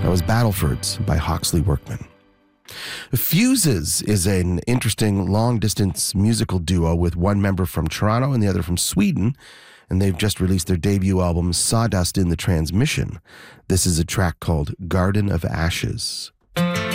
That was Battlefords by Hawksley Workman. Fuses is an interesting long-distance musical duo with one member from Toronto and the other from Sweden, and they've just released their debut album, Sawdust in the Transmission. This is a track called Garden of Ashes.